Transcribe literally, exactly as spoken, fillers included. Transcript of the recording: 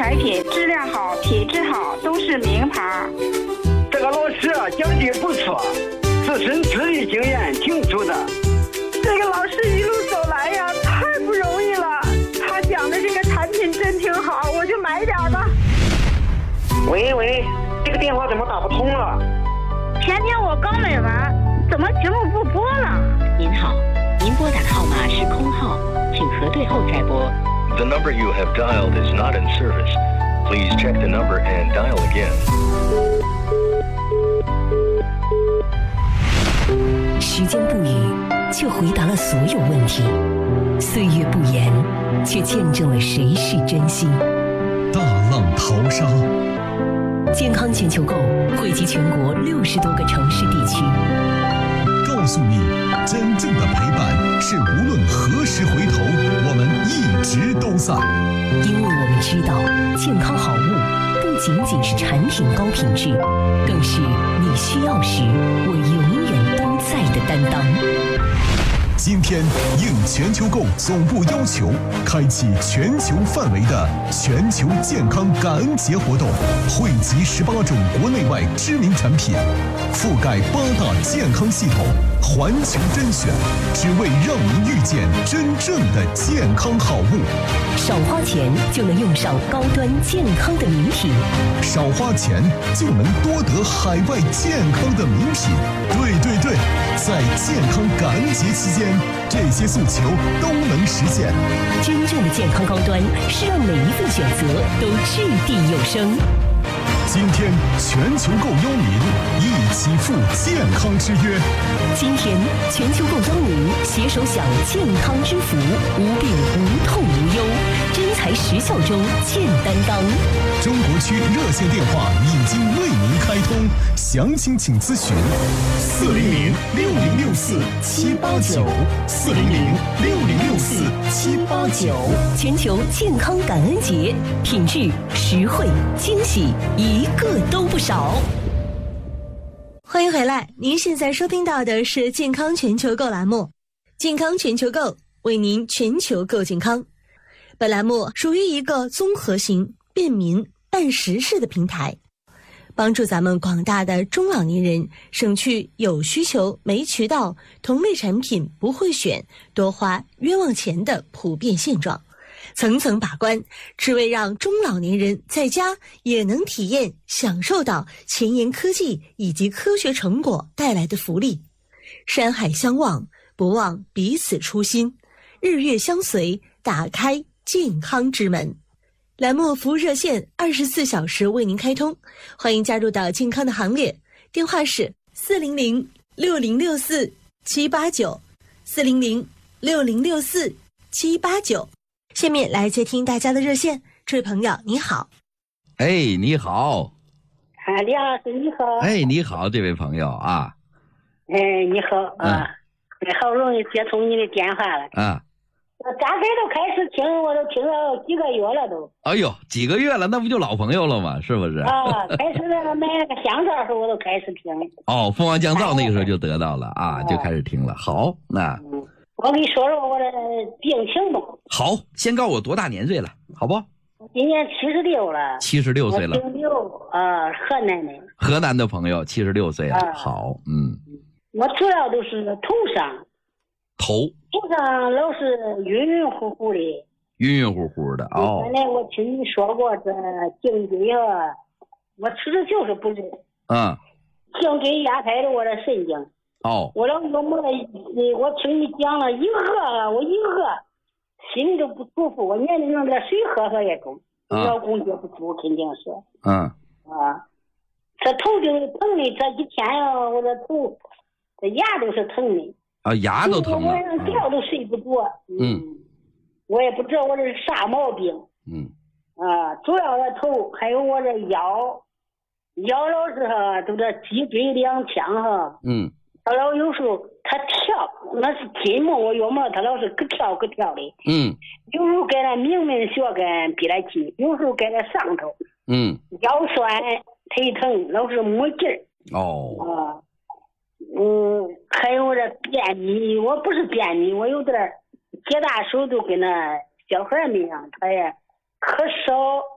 产品质量好，品质好，都是名牌。 这个老师啊，讲的不错，自身资历经验挺足的。 这个老师一路走来呀，太不容易了。他讲的这个产品真挺好，我就买点吧。 喂喂，这个电话怎么打不通了？ 前天我刚买完，怎么节目不播了？ 您好，您拨打的号码是空号，请核对后再拨。 The number you have dialed is not in service. Please check the number and dial again. 时间不语，却回答了所有问题；岁月不言，却见证了谁是真心。 大浪淘沙， 健康全球购汇集全国六十多个城市地区， 告诉你，真正的陪伴是无论何时回头，我们一直都在。 因为我们知道，健康好物不仅仅是产品高品质，更是你需要时我永远都在的担当。 今天应全球购总部要求，开启全球范围的全球健康感恩节活动，汇集十八种国内外知名产品，覆盖八大健康系统，环球甄选，只为让您遇见真正的健康好物。 少花钱就能用上高端健康的名品， 少花钱就能多得海外健康的名品。对对对，在健康感恩节期间，这些诉求都能实现。 真正的健康高端是让每一份选择都掷地有声。 今天全球购邀您一起赴健康之约。 今天全球购邀您携手享健康之福，无病无痛无忧，真材实效中见担当。 中国区热线电话已经为您开通，详情请咨询四零零六零六四七八九四零零六零六四七八九。 全球健康感恩节，品质、实惠、惊喜，一个都不少。 欢迎回来，您现在收听到的是健康全球购栏目，健康全球购为您全球购健康。本栏目属于一个综合型、便民、办实事的平台，帮助咱们广大的中老年人省去有需求没渠道、同类产品不会选、多花冤枉钱的普遍现状，层层把关，只为让中老年人在家也能体验享受到前沿科技以及科学成果带来的福利。山海相望，不忘彼此初心，日月相随，打开健康之门。栏目服务热线二十四小时为您开通，欢迎加入到健康的行列，电话是四零零六零六四七八九四零零六零六四七八九。下面来接听大家的热线，这位朋友你好。 哎，你好。 啊，李老师你好。 哎，你好，这位朋友啊。 哎，你好啊，嗯、好不容易接通你的电话了啊。 我大概都开始听，我都听了几个月了都。 哎呦，几个月了，那不就老朋友了吗？是不是？ 啊，开始那个买那个香皂时候我都开始听。 哦，蜂王降噪那个时候就得到了啊，就开始听了。好，那、 嗯、我给你说说我的病情吧。 好，先告诉我多大年岁了，好不？ 今年七十六了。 七十六岁了。 九六啊，河南的。 河南的朋友，七十六岁了、啊。好，嗯。 我主要都是头上。 头头上老是晕晕乎乎的， 晕晕乎乎的哦。 原来我听你说过这颈椎啊，我吃的就是不是， 嗯， 颈椎压开了我的神经。 哦， 我老有么我听你讲了，一喝啊，我一喝心里都不舒服，我年龄上点水喝喝也中， 嗯、 老公接不住，肯定是。 嗯。 啊，这头就是疼的，这几天啊，我这头这牙都是疼的。 啊，牙都疼了， 晚上觉都睡不着。 嗯， 我也不知道我这是啥毛病。 嗯， 啊，主要的头还有我这腰，腰老是哈，都这脊椎两腔哈。 嗯， 他老有时候他跳，那是筋嘛，我要么他老是咯跳咯跳的。 嗯，有时候给他明明血跟逼来气，有时候给他上头。 嗯， 腰酸腿疼，老是没劲儿。 哦。 啊。嗯，还有这便秘，我不是便秘，我有点解大手都跟那小孩那样，他也咳嗽，